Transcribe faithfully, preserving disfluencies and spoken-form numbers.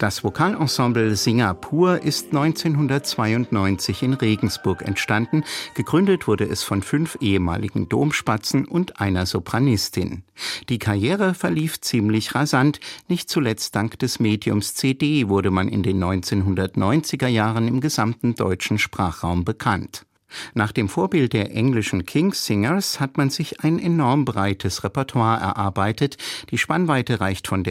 Das Vokalensemble Singapur ist neunzehnhundertzweiundneunzig in Regensburg entstanden. Gegründet wurde es von fünf ehemaligen Domspatzen und einer Sopranistin. Die Karriere verlief ziemlich rasant. Nicht zuletzt dank des Mediums C D wurde man in den neunzehnhundertneunziger Jahren im gesamten deutschen Sprachraum bekannt. Nach dem Vorbild der englischen King's Singers hat man sich ein enorm breites Repertoire erarbeitet. Die Spannweite reicht von